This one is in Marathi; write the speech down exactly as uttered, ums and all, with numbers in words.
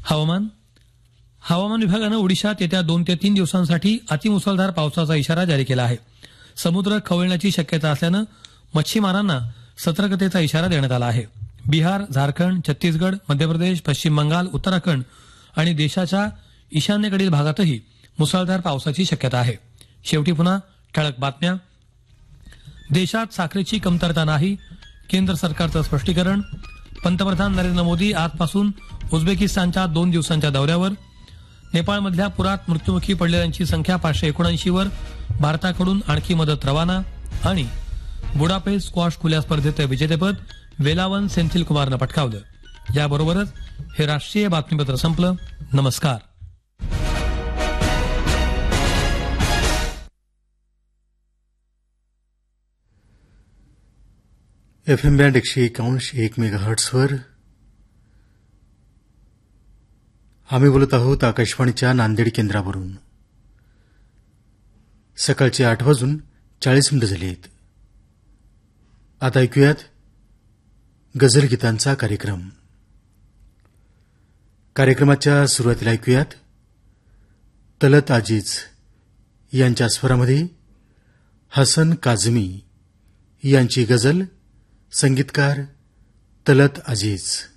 हवामान हवामान विभागानं ओडिशात येत्या दोन ते तीन दिवसांसाठी अतिमुसळधार पावसाचा इशारा जारी केला आहे. समुद्र खवळण्याची शक्यता असल्यानं मच्छीमारांना सतर्कतेचा इशारा देण्यात आला आहे. बिहार, झारखंड, छत्तीसगड, मध्य प्रदेश, पश्चिम बंगाल, उत्तराखंड आणि देशाच्या ईशान्येकडील भागातही मुसळधार पावसाची शक्यता आहे. शेवटी पुन्हा ठळक बातम्या. देशात साखरेची कमतरता नाही, केंद्र सरकारचं स्पष्टीकरण. पंतप्रधान नरेंद्र मोदी आजपासून उझबेकिस्तानच्या दोन दिवसांच्या दौऱ्यावर. नेपाळमधल्या पुरात मृत्युमुखी पडलेल्यांची संख्या पाचशे एकोणऐंशी वर, भारताकडून आणखी मदत रवाना. आणि बुडापेस्ट स्क्वॉश खुल्या स्पर्धेचं विजेतेपद वेलावन सेंथिल कुमारनं पटकावलं. याबरोबरच हे राष्ट्रीय बातमीपत्र संपलं. नमस्कार. एफ एम बँड एकशे एकावनशे एक मेगा हर्ट्सवर आम्ही बोलत आहोत आकाशवाणीच्या नांदेड केंद्रावरून. सकाळचे आठ वाजून चाळीस मिनिटं झाली आहेत. आता ऐकूयात गझल गीतांचा कार्यक्रम. कार्यक्रमाच्या सुरुवातीला ऐकूयात तलत आजीज यांच्या स्वरामध्ये हसन काझमी यांची गझल, संगीतकार तलत अजीज.